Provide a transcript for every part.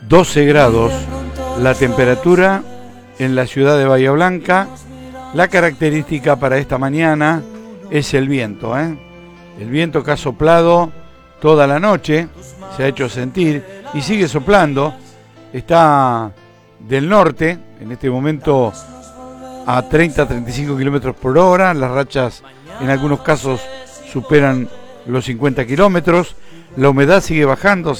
12 grados la temperatura en la ciudad de Bahía Blanca. La característica para esta mañana es el viento, El viento que ha soplado toda la noche, se ha hecho sentir y sigue soplando. Está del norte, en este momento a 30-35 kilómetros por hora. Las rachas en algunos casos superan los 50 kilómetros. La humedad sigue bajando,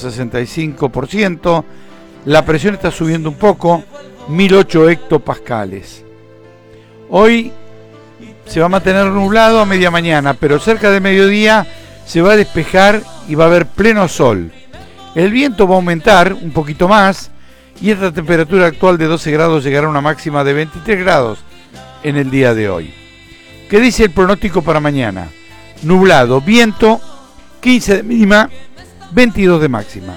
65%. La presión está subiendo un poco, 1008 hectopascales. Hoy se va a mantener nublado a media mañana, pero cerca de mediodía se va a despejar y va a haber pleno sol. El viento va a aumentar un poquito más y esta temperatura actual de 12 grados llegará a una máxima de 23 grados en el día de hoy. ¿Qué dice el pronóstico para mañana? Nublado, viento, 15 de mínima, 22 de máxima.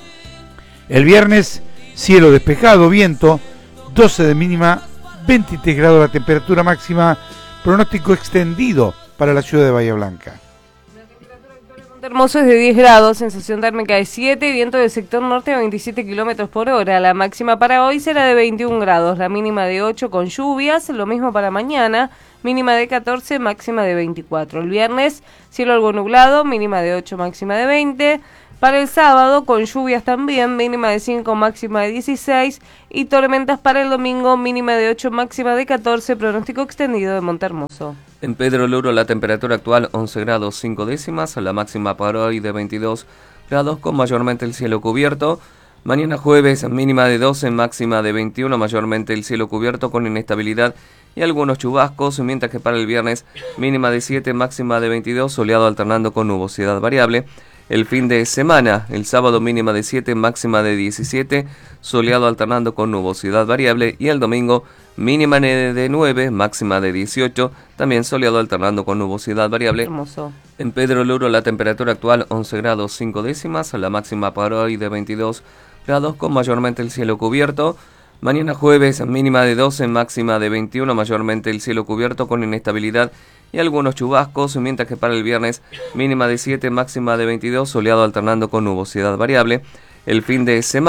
El viernes, cielo despejado, viento, 12 de mínima, 23 grados la temperatura máxima, pronóstico extendido para la ciudad de Bahía Blanca. Hermoso es de 10 grados, sensación térmica de 7, viento del sector norte a 27 kilómetros por hora. La máxima para hoy será de 21 grados, la mínima de 8 con lluvias, lo mismo para mañana, mínima de 14, máxima de 24. El viernes, cielo algo nublado, mínima de 8, máxima de 20. Para el sábado, con lluvias también, mínima de 5, máxima de 16. Y tormentas para el domingo, mínima de 8, máxima de 14, pronóstico extendido de Montehermoso. En Pedro Luro la temperatura actual 11 grados 5 décimas, la máxima para hoy de 22 grados con mayormente el cielo cubierto. Mañana jueves mínima de 12, máxima de 21, mayormente el cielo cubierto con inestabilidad y algunos chubascos, mientras que para el viernes mínima de 7, máxima de 22, soleado alternando con nubosidad variable. El fin de semana, el sábado mínima de 7, máxima de 17, soleado alternando con nubosidad variable, y el domingo mínima de 9, máxima de 18, también soleado alternando con nubosidad variable. Hermoso. En Pedro Luro la temperatura actual 11 grados 5 décimas, la máxima para hoy de 22 grados con mayormente el cielo cubierto. Mañana jueves mínima de 12, máxima de 21, mayormente el cielo cubierto con inestabilidad y algunos chubascos, mientras que para el viernes mínima de 7, máxima de 22, soleado alternando con nubosidad variable. El fin de semana